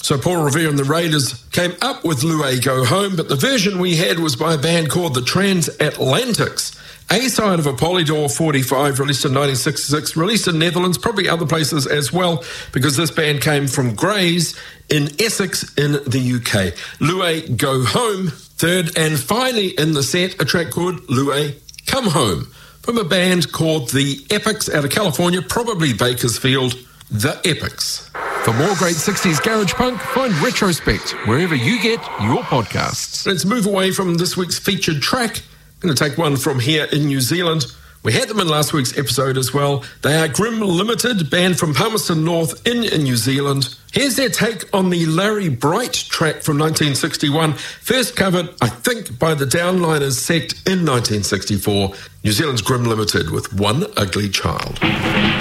So Paul Revere and the Raiders came up with Loué Go Home, but the version we had was by a band called the Transatlantics. A-side of a Polydor 45, released in 1966, released in Netherlands, probably other places as well, because this band came from Grays in Essex in the UK. Loué Go Home. Third and finally in the set, a track called Loué Come Home, from a band called The Epics out of California, probably Bakersfield, The Epics. For more great 60s garage punk, find Retrospect wherever you get your podcasts. Let's move away from this week's featured track. I'm going to take one from here in New Zealand. We had them in last week's episode as well. They are Grim Limited, band from Palmerston North in New Zealand. Here's their take on the Larry Bright track from 1961, first covered, I think, by the Downliners sect in 1964. New Zealand's Grim Limited with One Ugly Child.